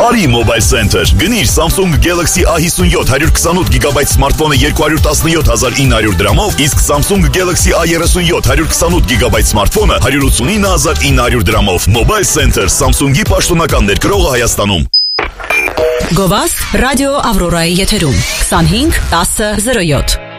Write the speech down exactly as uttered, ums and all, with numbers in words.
Արի Mobile Center, գնիր Samsung Galaxy A fifty-seven one twenty-eight gigabyte smartphone-ը two hundred seventeen thousand nine hundred դրամով, իսկ Samsung Galaxy A thirty-seven one twenty-eight gigabyte smartphone-ը one hundred eighty-nine thousand nine hundred դրամով։ Mobile Center, Samsung-ի պաշտոնական ներկրողը Հայաստանում։ Գովազդ ռադիո Ավրորայի եթերում twenty-five ten oh seven